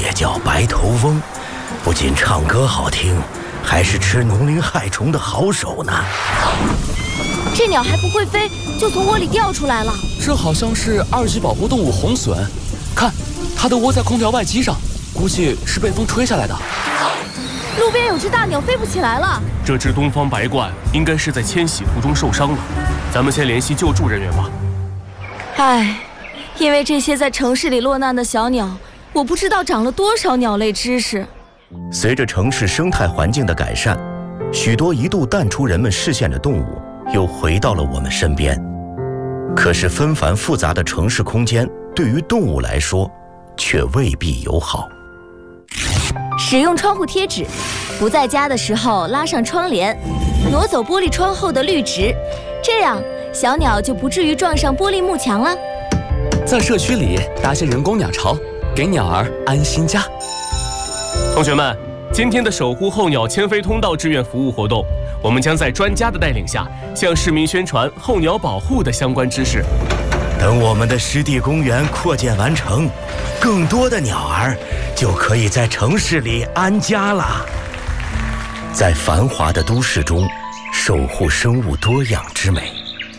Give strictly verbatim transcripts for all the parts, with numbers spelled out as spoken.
也叫白头翁，不仅唱歌好听，还是吃农林害虫的好手呢。 这鸟还不会飞，就从窝里掉出来了。 这好像是二级保护动物红隼，看，它的窝在空调外机上，估计是被风吹下来的。 路边有只大鸟飞不起来了。 这只东方白鹳应该是在迁徙途中受伤了，咱们先联系救助人员吧。 唉，因为这些在城市里落难的小鸟，我不知道长了多少鸟类知识。 随着城市生态环境的改善，许多一度淡出人们视线的动物又回到了我们身边。可是纷繁复杂的城市空间对于动物来说却未必友好。 使用窗户贴纸，不在家的时候拉上窗帘，挪走玻璃窗后的绿植，这样小鸟就不至于撞上玻璃幕墙了。 在社区里搭些人工鸟巢，给鸟儿安心家。 同学们，今天的守护候鸟迁飞通道志愿服务活动，我们将在专家的带领下，向市民宣传候鸟保护的相关知识。 等我们的湿地公园扩建完成，更多的鸟儿就可以在城市里安家了。在繁华的都市中，守护生物多样之美。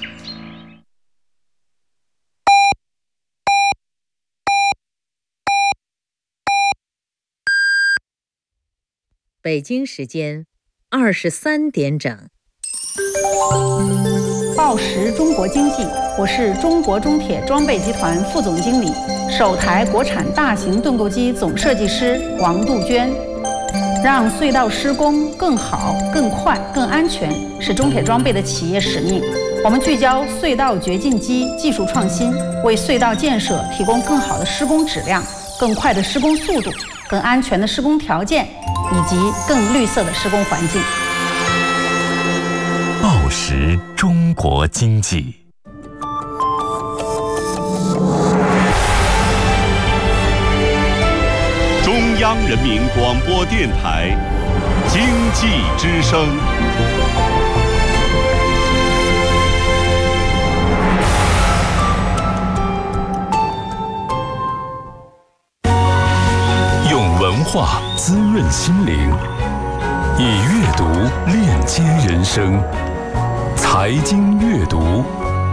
北京时间二十三点整。 报时中国经济，我是中国中铁装备集团副总经理、首台国产大型盾构机总设计师王杜鹃。让隧道施工更好、更快、更安全，是中铁装备的企业使命。我们聚焦隧道掘进机技术创新，为隧道建设提供更好的施工质量、更快的施工速度、更安全的施工条件，以及更绿色的施工环境。 报时中国经济。 中央人民广播电台经济之声。 用文化滋润心灵，以阅读链接人生。财经阅读。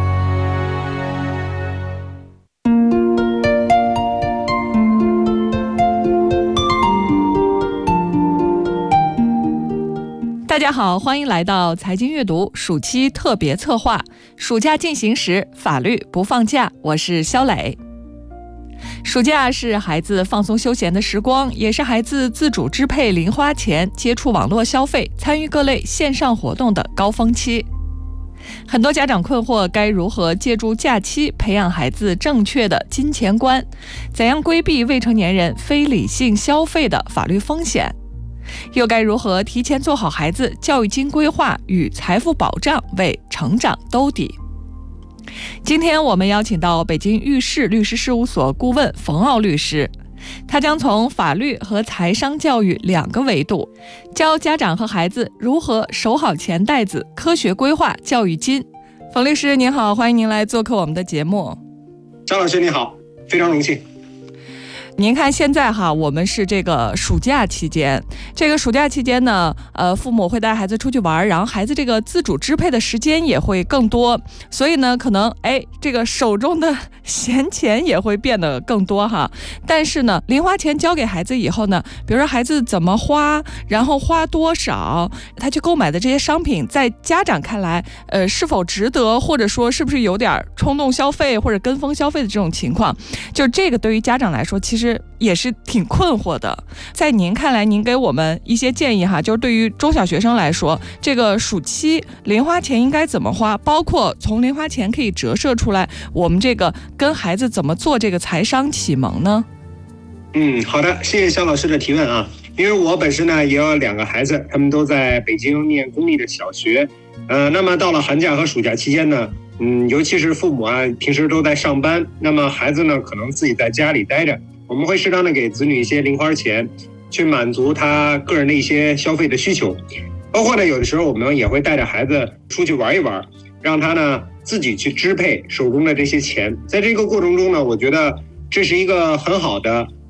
大家好，欢迎来到财经阅读暑期特别策划，暑假进行时，法律不放假。我是肖磊。暑假是孩子放松休闲的时光，也是孩子自主支配零花钱、接触网络消费、参与各类线上活动的高峰期。很多家长困惑该如何借助假期培养孩子正确的金钱观，怎样规避未成年人非理性消费的法律风险，又该如何提前做好孩子教育金规划与财富保障，为成长兜底。今天我们邀请到北京玉士律师事务所顾问冯傲律师，他将从法律和财商教育两个维度，教家长和孩子如何守好钱袋子，科学规划教育金。冯律师您好，欢迎您来做客我们的节目。 张老师你好，非常荣幸。 您看现在哈，我们是这个暑假期间，这个暑假期间呢，呃，父母会带孩子出去玩，然后孩子这个自主支配的时间也会更多，所以呢，可能哎，这个手中的闲钱也会变得更多哈。但是呢，零花钱交给孩子以后呢，比如说孩子怎么花，然后花多少，他去购买的这些商品，在家长看来，呃，是否值得，或者说是不是有点冲动消费或者跟风消费的这种情况，就这个对于家长来说，其实也是挺困惑的。在您看来，您给我们一些建议哈，就是对于中小学生来说，这个暑期零花钱应该怎么花，包括从零花钱可以折射出来我们这个跟孩子怎么做这个财商启蒙呢？ 嗯，好的，谢谢肖老师的提问啊。因为我本身呢也有两个孩子，他们都在北京念公立的小学，呃，那么到了寒假和暑假期间呢，嗯，尤其是父母啊平时都在上班，那么孩子呢可能自己在家里待着，我们会适当的给子女一些零花钱，去满足他个人的一些消费的需求。包括呢，有的时候我们也会带着孩子出去玩一玩，让他呢自己去支配手中的这些钱。在这个过程中呢，我觉得这是一个很好的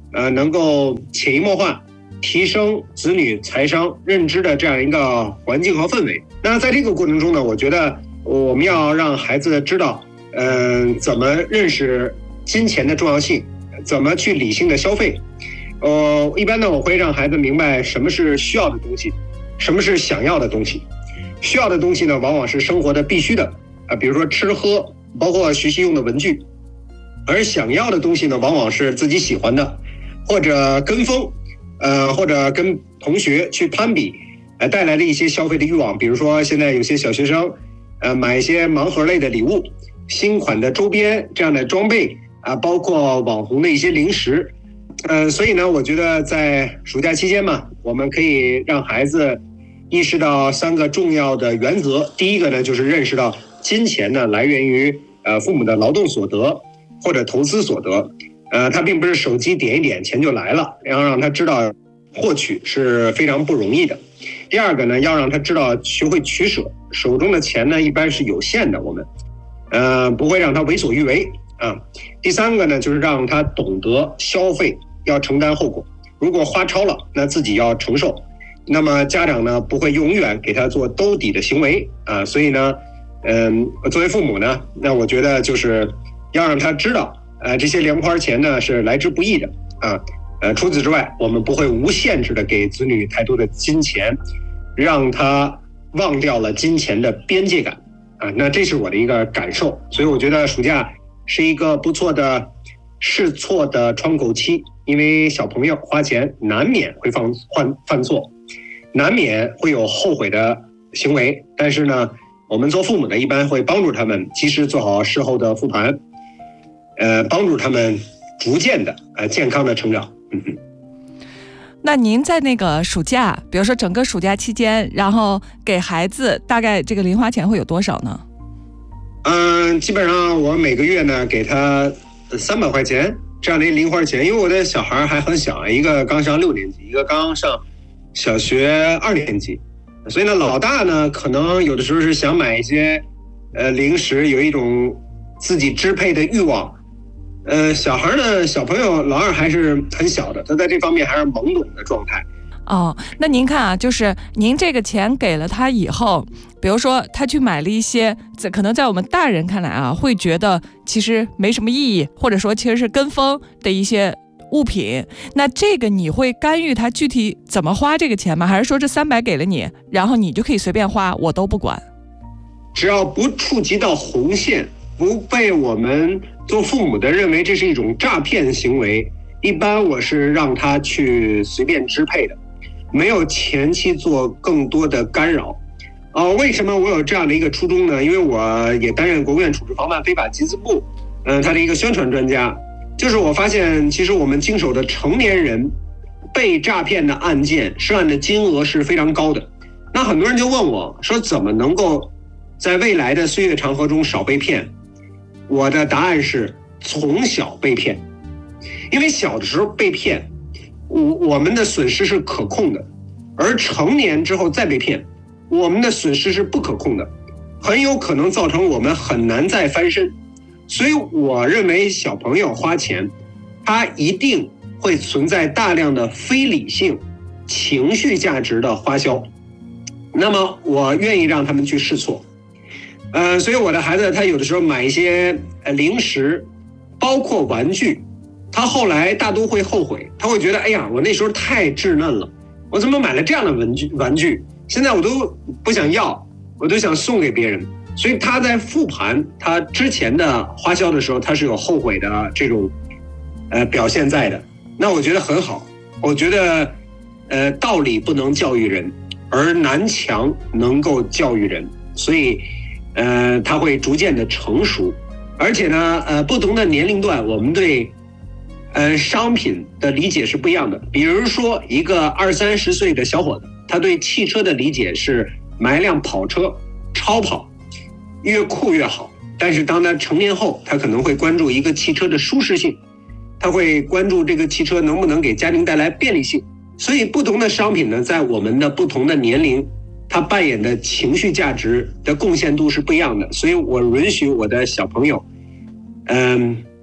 呃，能够潜移默化提升子女财商认知的这样一个环境和氛围。那在这个过程中呢，我觉得我们要让孩子知道，嗯、呃，怎么认识金钱的重要性，怎么去理性的消费。呃，一般呢，我会让孩子明白什么是需要的东西，什么是想要的东西。需要的东西呢，往往是生活的必须的啊、呃，比如说吃喝，包括学习用的文具。而想要的东西呢，往往是自己喜欢的，或者跟风，呃，或者跟同学去攀比，呃，带来的一些消费的欲望。比如说，现在有些小学生，呃，买一些盲盒类的礼物、新款的周边这样的装备啊、呃，包括网红的一些零食。呃，所以呢，我觉得在暑假期间嘛，我们可以让孩子意识到三个重要的原则。第一个呢，就是认识到金钱呢来源于呃父母的劳动所得或者投资所得，呃，它并不是手机点一点钱就来了，然后让他知道获取是非常不容易的。第二个呢，要让他知道学会取舍，手中的钱呢一般是有限的，我们呃不会让他为所欲为啊。第三个呢，就是让他懂得消费要承担后果，如果花超了，那自己要承受。那么家长呢，不会永远给他做兜底的行为啊。所以呢，嗯，作为父母呢，那我觉得就是要让他知道，呃，这些零花钱呢是来之不易的啊。呃，除此之外，我们不会无限制的给子女太多的金钱，让他忘掉了金钱的边界感啊。那这是我的一个感受，所以我觉得暑假是一个不错的试错的窗口期。因为小朋友花钱难免会犯犯犯错，难免会有后悔的行为，但是呢，我们做父母的一般会帮助他们及时做好事后的复盘，呃，帮助他们逐渐的呃健康的成长。嗯哼。 那您在那个暑假，比如说整个暑假期间，然后给孩子大概这个零花钱会有多少呢？ 嗯，基本上我每个月呢给他三百块钱。这样的零花钱，因为我的小孩还很小，一个刚上六年级，一个刚上小学二年级，所以呢，老大呢可能有的时候是想买一些呃零食，有一种自己支配的欲望。呃，小孩呢，小朋友老二还是很小的，他在这方面还是懵懂的状态。 哦，那您看啊，就是您这个钱给了他以后，比如说他去买了一些可能在我们大人看来啊会觉得其实没什么意义，或者说其实是跟风的一些物品，那这个你会干预他具体怎么花这个钱吗？还是说这三百给了你，然后你就可以随便花，我都不管？ 只要不触及到红线，不被我们做父母的认为这是一种诈骗行为，一般我是让他去随便支配的，没有前期做更多的干扰。呃，为什么我有这样的一个初衷呢？因为我也担任国务院处置防范非法集资部，嗯、呃，他的一个宣传专家。就是我发现，其实我们经手的成年人被诈骗的案件，涉案的金额是非常高的。那很多人就问我说，怎么能够在未来的岁月长河中少被骗？我的答案是从小被骗，因为小的时候被骗，我我们的损失是可控的，而成年之后再被骗，我们的损失是不可控的，很有可能造成我们很难再翻身。所以我认为小朋友花钱，他一定会存在大量的非理性、情绪价值的花销。那么我愿意让他们去试错。呃，所以我的孩子他有的时候买一些呃零食，包括玩具，他后来大都会后悔，他会觉得，哎呀，我那时候太稚嫩了，我怎么买了这样的玩具？玩具现在我都不想要，我都想送给别人。所以他在复盘他之前的花销的时候，他是有后悔的这种呃表现在的。那我觉得很好，我觉得呃道理不能教育人，而南墙能够教育人，所以呃他会逐渐的成熟。而且呢呃不同的年龄段，我们对呃商品的理解是不一样的。比如说一个二三十岁的小伙子，他对汽车的理解是买一辆跑车，超跑，越酷越好。但是当他成年后，他可能会关注一个汽车的舒适性，他会关注这个汽车能不能给家庭带来便利性。所以不同的商品呢，在我们的不同的年龄，它扮演的情绪价值的贡献度是不一样的。所以我允许我的小朋友嗯，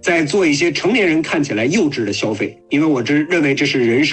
在做一些成年人看起来幼稚的消费，因为我这认为这是人生